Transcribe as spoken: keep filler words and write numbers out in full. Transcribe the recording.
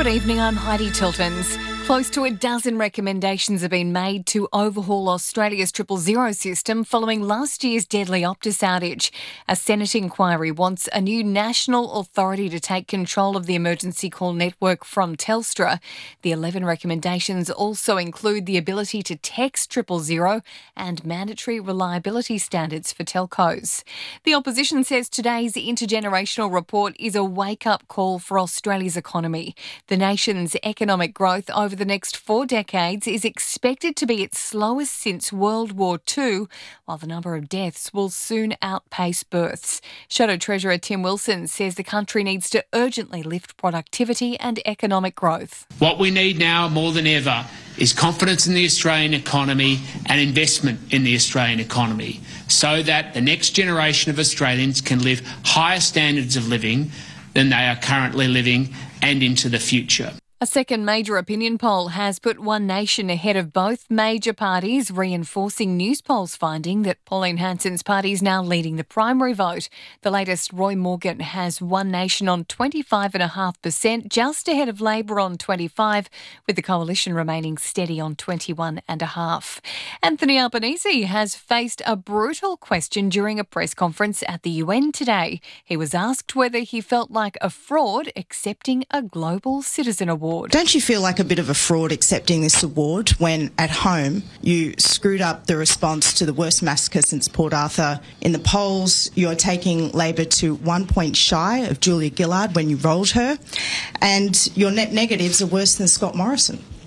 evening, I'm Heidi Tiltons. Close to a dozen recommendations have been made to overhaul Australia's triple zero system following last year's deadly Optus outage. A Senate inquiry wants a new national authority to take control of the emergency call network from Telstra. The eleven recommendations also include the ability to text triple zero and mandatory reliability standards for telcos. The opposition says today's intergenerational report is a wake-up call for Australia's economy. The nation's economic growth over the next four decades is expected to be its slowest since World War Two, while the number of deaths will soon outpace births. Shadow Treasurer Tim Wilson says the country needs to urgently lift productivity and economic growth. What we need now more than ever is confidence in the Australian economy and investment in the Australian economy so that the next generation of Australians can live higher standards of living than they are currently living and into the future. A second major opinion poll has put One Nation ahead of both major parties, reinforcing Newspolls' finding that Pauline Hanson's party is now leading the primary vote. The latest Roy Morgan has One Nation on twenty-five point five percent, just ahead of Labor on twenty-five percent, with the coalition remaining steady on twenty-one point five percent. Anthony Albanese has faced a brutal question during a press conference at the U N today. He was asked whether he felt like a fraud accepting a Global Citizen Award. Don't you feel like a bit of a fraud accepting this award when at home you screwed up the response to the worst massacre since Port Arthur? In the polls, you're taking Labor to one point shy of Julia Gillard when you rolled her, and your net negatives are worse than Scott Morrison.